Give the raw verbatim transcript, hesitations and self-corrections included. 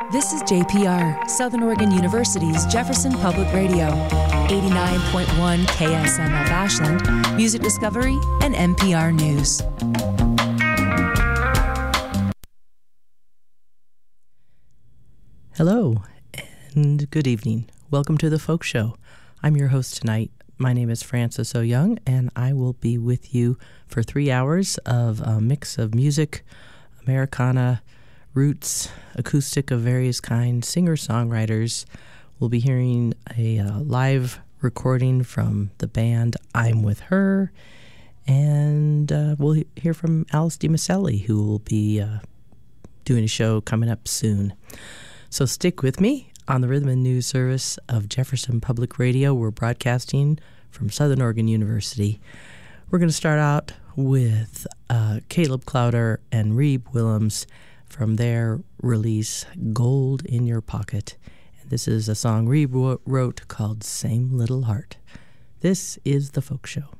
This is J P R, Southern Oregon University's Jefferson Public Radio, eighty-nine point one K S M F Ashland, Music Discovery, and N P R News. Hello, and good evening. Welcome to the Folk Show. I'm your host tonight. My name is Frances O'Young, and I will be with you for three hours of a mix of music, Americana, roots, acoustic of various kinds, singer-songwriters. We'll be hearing a uh, live recording from the band I'm With Her, and uh, we'll hear from Alice DiMaselli, who will be uh, doing a show coming up soon. So stick with me on the Rhythm and News Service of Jefferson Public Radio. We're broadcasting from Southern Oregon University. We're going to start out with uh, Caleb Clowder and Reeb Willems from their release, Gold in Your Pocket. And this is a song Reeb wrote called Same Little Heart. This is The Folk Show.